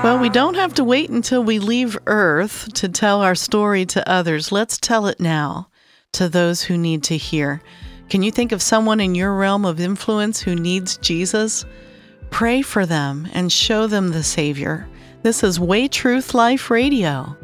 Well, we don't have to wait until we leave Earth to tell our story to others. Let's tell it now to those who need to hear. Can you think of someone in your realm of influence who needs Jesus? Pray for them and show them the Savior. This is Way Truth Life Radio.